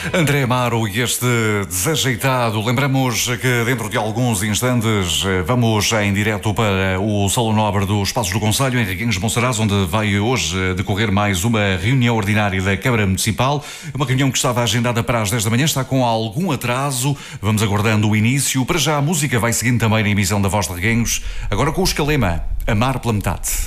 André Amaro e este desajeitado. Lembramos que dentro de alguns instantes vamos em direto para o Salão Nobre dos Passos do Concelho, em Reguengos de Monsaraz, onde vai hoje decorrer mais uma reunião ordinária da Câmara Municipal. Uma reunião que estava agendada para as 10 da manhã, está com algum atraso. Vamos aguardando o início. Para já a música vai seguindo também na emissão da Voz de Reguengos, agora com o Escalema, Amar pela Metade.